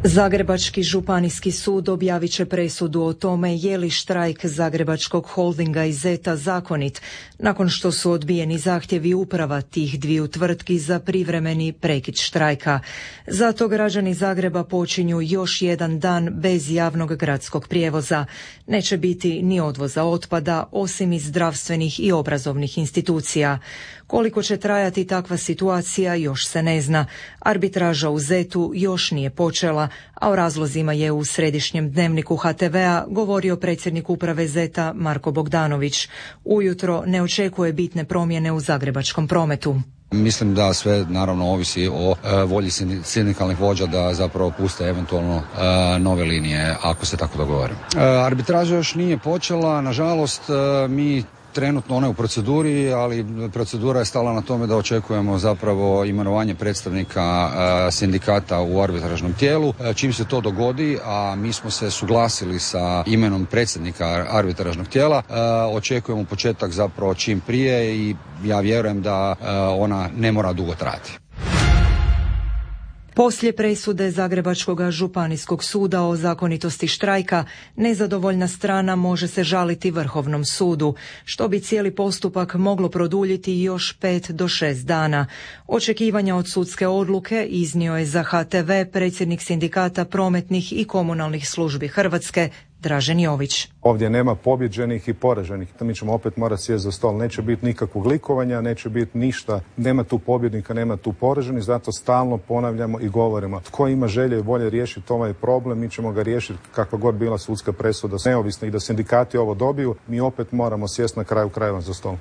Zagrebački županijski sud objavit će presudu o tome je li štrajk Zagrebačkog holdinga i Zeta zakonit, nakon što su odbijeni zahtjevi uprava tih dviju tvrtki za privremeni prekid štrajka. Zato građani Zagreba počinju još jedan dan bez javnog gradskog prijevoza. Neće biti ni odvoza otpada, osim iz zdravstvenih i obrazovnih institucija. Koliko će trajati takva situacija još se ne zna. Arbitraža u Zetu još nije počela, a o razlozima je u središnjem dnevniku HTV-a govorio predsjednik uprave Zeta Marko Bogdanović. Ujutro ne očekuje bitne promjene u zagrebačkom prometu. Mislim da sve naravno ovisi o volji sindikalnih vođa da zapravo puste eventualno nove linije ako se tako dogovore. Arbitraža još nije počela, nažalost mi trenutno ona je u proceduri, ali procedura je stala na tome da očekujemo zapravo imenovanje predstavnika sindikata u arbitražnom tijelu. Čim se to dogodi, a mi smo se suglasili sa imenom predsjednika arbitražnog tijela, očekujemo početak zapravo čim prije i ja vjerujem da ona ne mora dugo trajati. Poslije presude Zagrebačkog županijskog suda o zakonitosti štrajka, nezadovoljna strana može se žaliti Vrhovnom sudu, što bi cijeli postupak moglo produljiti još 5 do 6 dana. Očekivanja od sudske odluke iznio je za HTV predsjednik sindikata prometnih i komunalnih službi Hrvatske, Dražen Jović. Ovdje nema pobjeđenih i poraženih. Mi ćemo opet morati sjesti za stol. Neće biti nikakvog likovanja, neće biti ništa. Nema tu pobjednika, nema tu poraženih. Zato stalno ponavljamo i govorimo. Tko ima želje i volje riješiti ovaj problem, mi ćemo ga riješiti kakva god bila sudska presuda. Neovisno i da sindikati ovo dobiju, mi opet moramo sjesti na kraju krajeva za stol.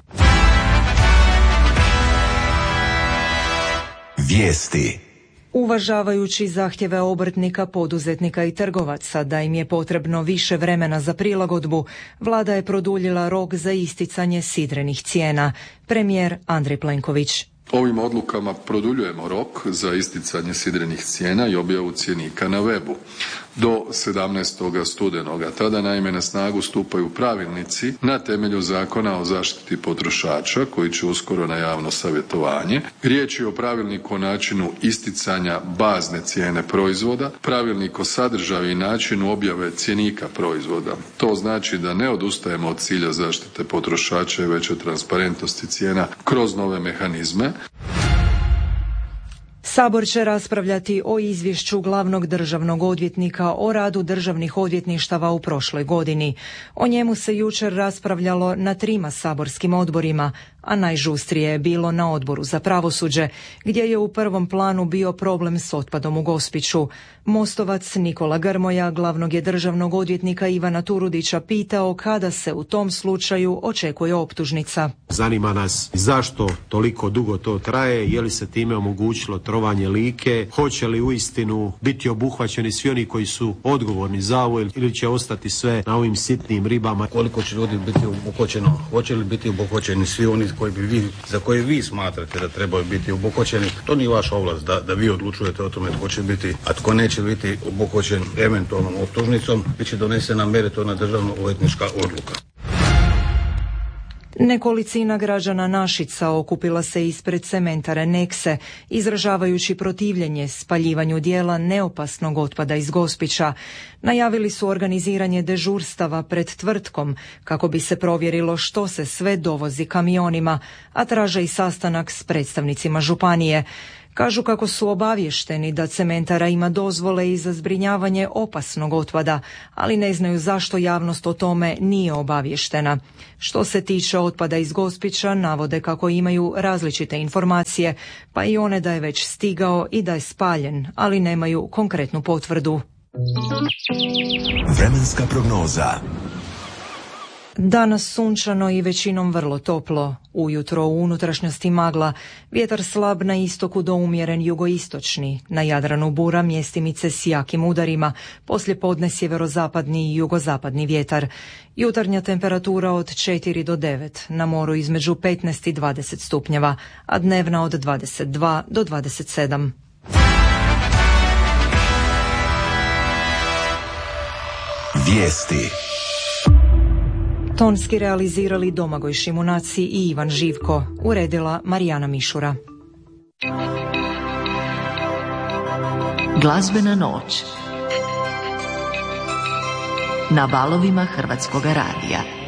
Vijesti. Uvažavajući zahtjeve obrtnika, poduzetnika i trgovaca da im je potrebno više vremena za prilagodbu, vlada je produljila rok za isticanje sidrenih cijena. Premijer Andrej Plenković. Ovim odlukama produljujemo rok za isticanje sidrenih cijena i objavu cjenika na webu do 17. studenoga. Tada naime na snagu stupaju pravilnici na temelju Zakona o zaštiti potrošača koji će uskoro na javno savjetovanje. Riječ je o pravilniku o načinu isticanja bazne cijene proizvoda, pravilnik o sadržaju i načinu objave cjenika proizvoda. To znači da ne odustajemo od cilja zaštite potrošača i veće transparentnosti cijena kroz nove mehanizme. Sabor će raspravljati o izvješću glavnog državnog odvjetnika o radu državnih odvjetništava u prošloj godini. O njemu se jučer raspravljalo na 3 saborskim odborima, a najžustrije je bilo na Odboru za pravosuđe, gdje je u prvom planu bio problem s otpadom u Gospiću. Mostovac Nikola Grmoja glavnog je državnog odvjetnika Ivana Turudića pitao kada se u tom slučaju očekuje optužnica. Zanima nas zašto toliko dugo to traje, je li se time omogućilo trovanje Like, hoće li uistinu biti obuhvaćeni svi oni koji su odgovorni za ovo ili će ostati sve na ovim sitnim ribama. Koliko će ljudi biti obuhvaćeno, hoće li biti obuhvaćeni svi oni za koje vi smatrate da trebaju biti obuhvaćeni, to nije vaša ovlast da vi odlučujete o tome tko će biti, a tko neće biti obuhvaćen eventualnom optužnicom, bit će donesena meritorna državno-odvjetnička odluka. Nekolicina građana Našica okupila se ispred cementare Nekse, izražavajući protivljenje spaljivanju dijela neopasnog otpada iz Gospića. Najavili su organiziranje dežurstava pred tvrtkom kako bi se provjerilo što se sve dovozi kamionima, a traže i sastanak s predstavnicima županije. Kažu kako su obavješteni da cementara ima dozvole i za zbrinjavanje opasnog otpada, ali ne znaju zašto javnost o tome nije obavještena. Što se tiče otpada iz Gospića, navode kako imaju različite informacije, pa i one da je već stigao i da je spaljen, ali nemaju konkretnu potvrdu. Vremenska prognoza. Danas sunčano i većinom vrlo toplo. Ujutro u unutrašnjosti magla, vjetar slab na istoku do umjeren jugoistočni, na Jadranu bura mjestimice s jakim udarima, poslije podne sjeverozapadni i jugozapadni vjetar. Jutarnja temperatura od 4 do 9, na moru između 15 i 20 stupnjeva, a dnevna od 22 do 27. Vijesti. Tonski realizirali Domagoj Šimunaci i Ivan Živko, uredila Marijana Mišura. Glazbena noć. na valovima Hrvatskoga radija.